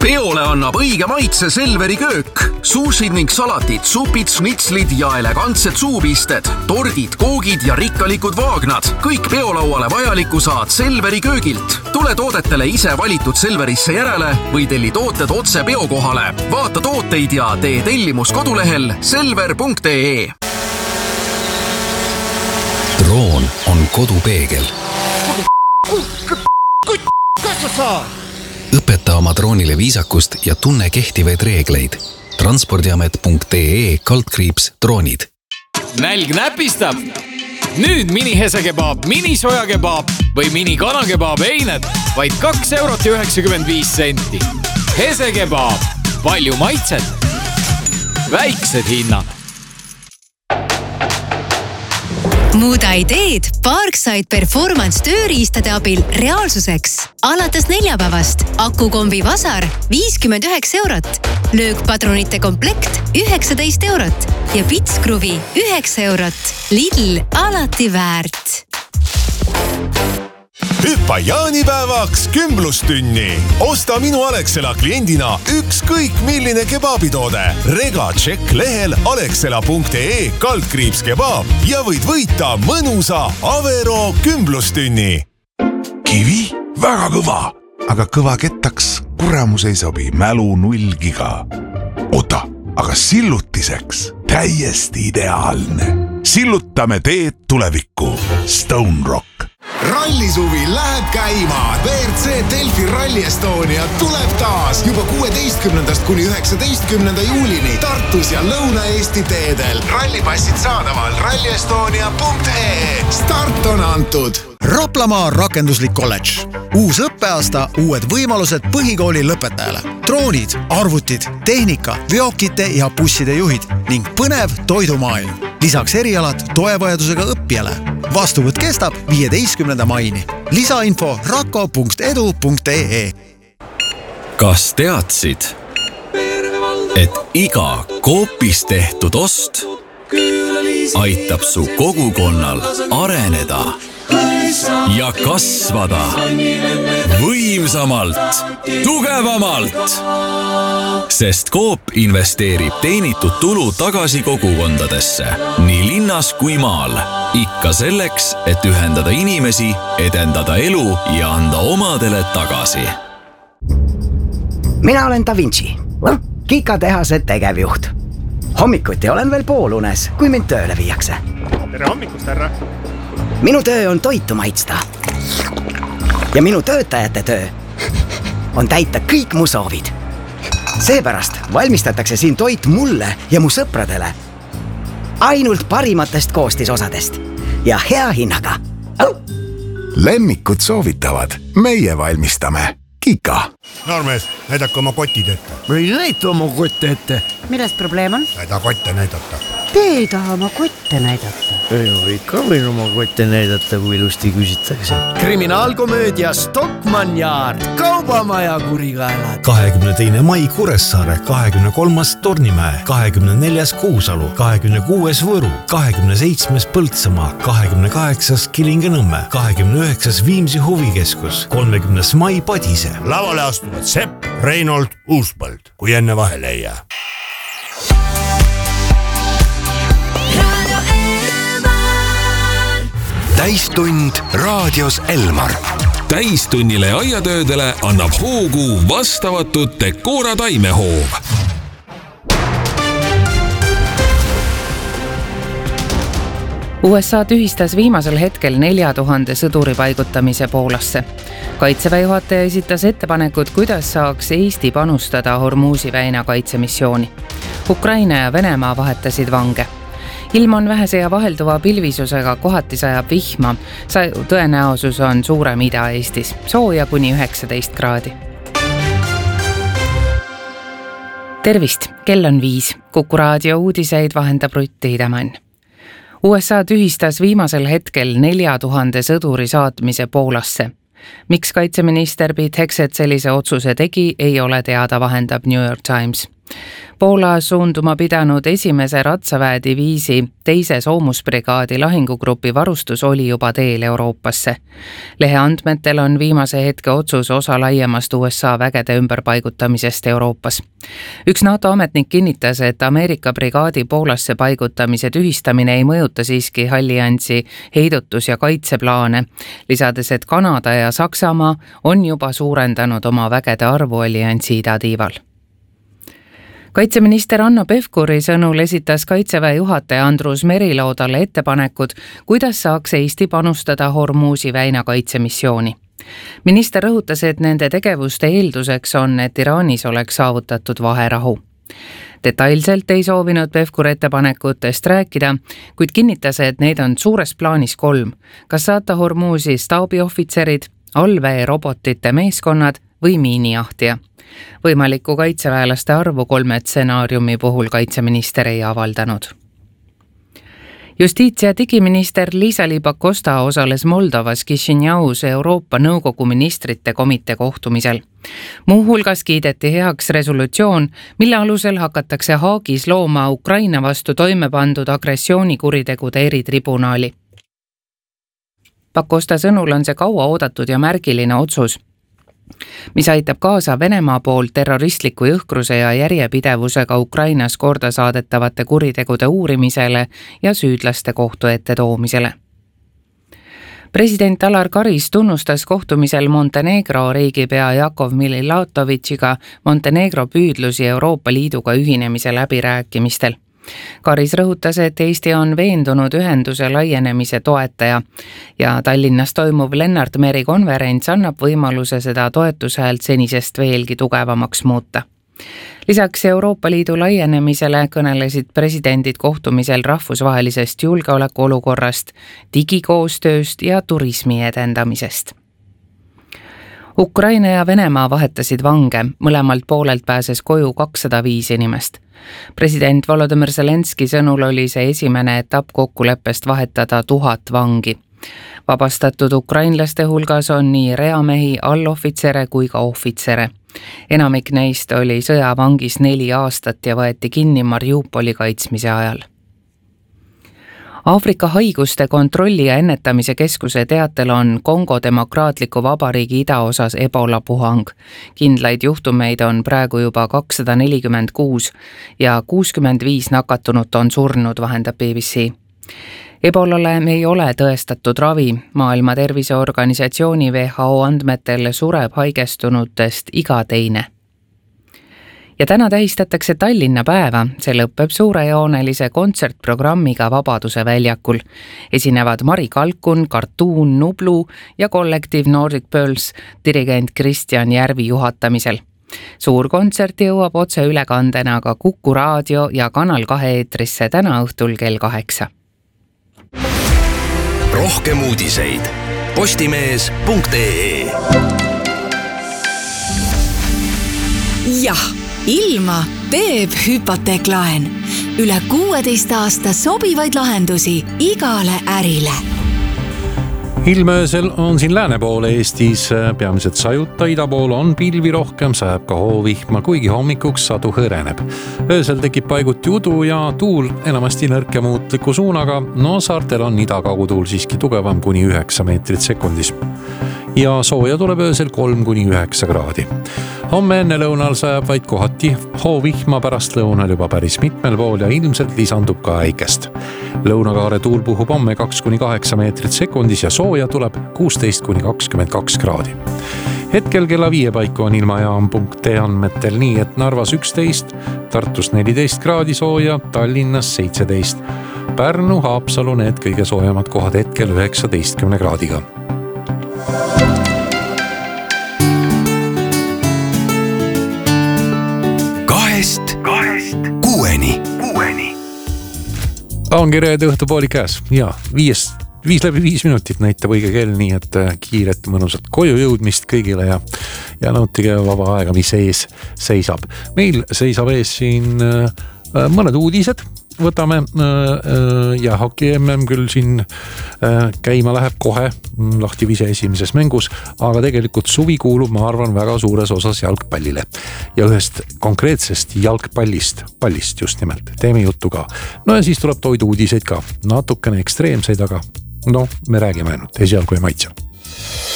Peole annab õige maitse Selveri köök. Sushid ning salatid, supid, šnitslid ja elegantsed suupisted, tordid, koogid ja rikkalikud vaagnad. Kõik peolauale vajalikku saad Selveri köögilt. Tule toodetele ise valitud Selverisse järele või telli tooted otse peokohale. Vaata tooteid ja tee tellimus kodulehel selver.ee. Droon on kodupeegel. Õpeta oma droonile viisakust ja tunne kehtivaid reegleid. Transpordiamet.ee/droonid. Nälg näpistab? Nüüd mini-hesekebab, mini-sojakebab või mini-kanakebab eined vaid 2,95 €. Hesekebab. Palju maitset. Väiksed hinnad. Muuda ideed Parkside Performance tööriistade abil reaalsuseks. Alates neljapäevast akukombi vasar 59 €, löökpadrunite komplekt 19 € ja pitskruvi 9 €. Lidl alati väärt. Hüppa jaanipäevaks kümblustünni. Osta minu Alexela kliendina ükskõik milline kebabitoode. Rega tšekk lehel alexela.ee/kebab ja võid võita mõnusa Avero kümblustünni. Kivi? Väga kõva. Aga kõva kettaks kuramus ei sobi, mälu 0 giga. Oota, aga sillutiseks täiesti ideaalne. Sillutame teed tulevikku. Stone Rock. Rallisuvi läheb käima. WRC Delfi Rally Estonia tuleb taas juba 16. kuni 19. juulini Tartus ja Lõuna-Eesti teedel. Rallipassid saadaval rallyestonia.ee. Start on antud. Raplamaa rakenduslik kolledž. Uus õppeaasta, uued võimalused põhikooli lõpetajale. Droonid, arvutid, tehnika, veokite ja busside juhid ning põnev toidumaailm. Lisaks erialad toevajadusega õppijale. Vastuvõtt kestab 15. maini. Lisainfo rako.edu.ee. Kas teadsid, et iga Coopis tehtud ost aitab su kogukonnal areneda ja kasvada võimsamalt, tugevamalt? Sest Coop investeerib teenitud tulu tagasi kogukondadesse, nii linnas kui maal. Ikka selleks, et ühendada inimesi, edendada elu ja anda omadele tagasi. Mina olen Da Vinci, Kikatehase tegevjuht. Hommikuti olen veel poolunes, kui mind tööle viiakse. Tere hommikust, härra! Minu töö on toitu maitsta. Ja minu töötajate töö on täita kõik mu soovid. Seepärast valmistatakse siin toit mulle ja mu sõpradele ainult parimatest koostisosadest ja hea hinnaga. Lemmikud soovitavad, meie valmistame. Kika. Noormees, näidake oma kotid ette. Ei näita oma kotte ette. Milles probleem on? Ei taha kotte näidata. Te ei taha oma kotte näidata. Ikka võin oma kotte näidata, kui ilusti küsitakse. Kriminaalkomöödia Stockmann Yard, kaubamaja kurikaelad. 22. mai Kuressaare, 23. Tornimäe, 24. Kuusalu, 26. Võru, 27. Põltsamaa, 28. Kilinga-Nõmme, 29. Viimsi huvikeskus, 30. mai Padise. Lavale astuvad Sepp, Reinold, Uuspõld, kui enne vahele ei jää. Täistund raadios Elmar. Täistunnile ja aiatöödele annab hoogu vastavatud Decora taimehoov. USA tühistas viimasel hetkel 4000 sõduri paigutamise Poolasse. Kaitseväe juhataja esitas ettepanekud, kuidas saaks Eesti panustada Hormuzi väina kaitsemissiooni. Ukraina ja Venemaa vahetasid vange. Ilm on vähese ja vahelduva pilvisusega, kohati sajab vihma. Tõenäosus on suurem Ida-Eestis, sooja kuni 19 kraadi. Tervist, kell on 5. Kuku raadio uudiseid vahendab Rutt Tiidemann. USA tühistas viimasel hetkel 4000 sõduri saatmise Poolasse. Miks kaitseminister Pete Hegseth sellise otsuse tegi, ei ole teada, vahendab New York Times. Poola suunduma pidanud esimese ratsaväediviisi teise soomusbrigaadi lahingugrupi varustus oli juba teel Euroopasse. Lehe andmetel on viimase hetke otsus osa laiemast USA vägede ümberpaigutamisest Euroopas. Üks NATO ametnik kinnitas, et Ameerika brigaadi Poolasse paigutamise tühistamine ei mõjuta siiski alliansi heidutus- ja kaitseplaane, lisades, et Kanada ja Saksamaa on juba suurendanud oma vägede arvu alliansi idatiival. Kaitseminister Hanno Pevkuri sõnul esitas Kaitseväe juhataja Andrus Merilo talle ettepanekud, kuidas saaks Eesti panustada Hormuzi väina kaitsemissiooni. Minister rõhutas, et nende tegevuste eelduseks on, et Iraanis oleks saavutatud vaherahu. Detailselt ei soovinud Pevkur ettepanekutest rääkida, kuid kinnitas, et neid on suures plaanis 3. Kas saata Hormuzi staabiohvitserid, allveerobotite meeskonnad või miinijahtija. Võimalikku kaitseväelaste arvu 3 stsenaariumi puhul kaitseminister ei avaldanud. Justiits- ja digiminister Liisa-Ly Pakosta osales Moldovas Kišinjaus Euroopa Nõukogu ministrite komitee kohtumisel. Muuhulgas kiideti heaks resolutsioon, mille alusel hakatakse Haagis looma Ukraina vastu toime pandud agressioonikuritegude eritribunaali. Pakosta sõnul on see kaua oodatud ja märgiline otsus, mis aitab kaasa Venemaa poolt terroristliku jõhkruse ja järjepidevusega Ukrainas korda saadetavate kuritegude uurimisele ja süüdlaste kohtu ette toomisele. President Alar Karis tunnustas kohtumisel Montenegro riigipea Jakov Mililatovitšiga Montenegro püüdlusi Euroopa Liiduga ühinemise läbirääkimistel. Karis rõhutas, et Eesti on veendunud ühenduse laienemise toetaja ja Tallinnas toimuv Lennart Meri konverents annab võimaluse seda toetushäält senisest veelgi tugevamaks muuta. Lisaks Euroopa Liidu laienemisele kõnelesid presidendid kohtumisel rahvusvahelisest julgeolekuolukorrast, digikoostööst ja turismi edendamisest. Ukraina ja Venemaa vahetasid vange, mõlemalt poolelt pääses koju 205 inimest. President Volodymyr Zelenski sõnul oli see esimene etapp kokkuleppest vahetada 1000 vangi. Vabastatud ukrainlaste hulgas on nii reamehi, allohvitsere kui ka ohvitsere. Enamik neist oli sõjavangis 4 aastat ja võeti kinni Mariupoli kaitsmise ajal. Aafrika haiguste kontrolli ja ennetamise keskuse teatel on Kongo Demokraatliku Vabariigi idaosas Ebola puhang. Kindlaid juhtumeid on praegu juba 246 ja 65 nakatunut on surnud, vahendab BBC. Ebolale ei ole tõestatud ravi. Maailma Terviseorganisatsiooni WHO andmetel sureb haigestunutest iga teine. Ja täna tähistatakse Tallinna päeva, see lõpeb suurejoonelise kontsertprogrammiga Vabaduse väljakul. Esinevad Mari Kalkun, Cartoon, Nublu ja kollektiiv Nordic Pearls dirigent Kristjan Järvi juhatamisel. Suur kontsert jõuab otse ülekandena ka Kuku raadio ja Kanal 2 eetrisse täna õhtul kell 8. Rohkem uudiseid postimees.ee. Jah, ilma teeb hüpoteeklaen. Üle 16 aasta sobivaid lahendusi igale ärile. Ilmöösel on siin lääne poole Eestis peamiselt sajuta, ida pool on pilvi rohkem, sajab ka hoovihma, kuigi hommikuks sadu hõreneb. Öösel tekib paiguti udu ja tuul enamasti nõrk ja muutliku suunaga, no saartel on ida-kaugutuul siiski tugevam kuni 9 meetrit sekundis. Ja sooja tuleb öösel 3-9 kraadi. Homme enne lõunal sajab vaid kohati hoovihma, pärast lõunal juba päris mitmel pool ja ilmselt lisandub ka äikest. Lõunakaare tuul puhub homme 2-8 meetrit sekundis ja sooja tuleb 16-22 kraadi. Hetkel kella 5 paiku on ilmajaam.ee andmetel nii, et Narvas 11, Tartus 14 kraadi sooja, Tallinnas 17. Pärnu, Haapsalu need kõige soojamad kohad hetkel 19 kraadiga. Kahest kuueni. Ongi reede õhtupooli käes ja 5 minutit näitab õige kell, nii et kiiret mõnusat koju jõudmist kõigile ja nautige vaba aega, mis ees seisab. Meil seisab ees siin mõned uudised võtame ja hoki MM küll siin käima läheb kohe lahtivise esimeses mängus, aga tegelikult suvi kuulub, ma arvan, väga suures osas jalgpallile ja ühest konkreetsest pallist just nimelt, teeme juttu ka. No ja siis tuleb toidu-uudiseid ka, natukene ekstreemseid, aga me räägime ainult esialgu ja maitse.